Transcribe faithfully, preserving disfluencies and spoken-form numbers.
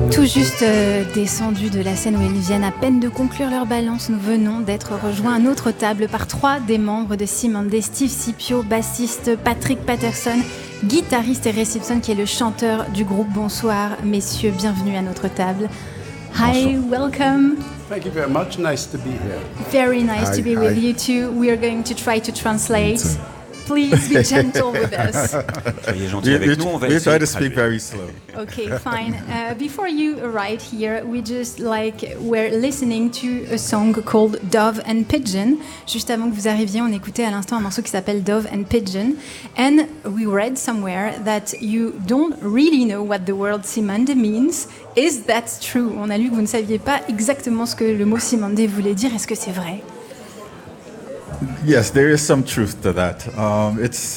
Tout juste euh, descendus de la scène où ils viennent à peine de conclure leur balance, nous venons d'être rejoints à notre table par trois des membres de Cymande: Steve Scipio, bassiste, Patrick Patterson, guitariste, et Ray Simpson qui est le chanteur du groupe. Bonsoir messieurs, bienvenue à notre table. Hi, welcome. Thank you very much. Nice to be here. Very nice Hi, to be hi. with you too. We are going to try to translate. Please be gentle with us. Soyez gentils We, avec we, nous, on va we essayer try de to speak traduire. very slow. Okay, fine. Uh, before you arrived here, we just like were listening to a song called Dove and Pigeon. Juste avant que vous arriviez, on écoutait à l'instant un morceau qui s'appelle Dove and Pigeon. And we read somewhere that you don't really know what the word Cymande means. Is that true? On a lu que vous ne saviez pas exactement ce que le mot Cymande voulait dire. Est-ce que c'est vrai? Yes, there is some truth to that. Um, it's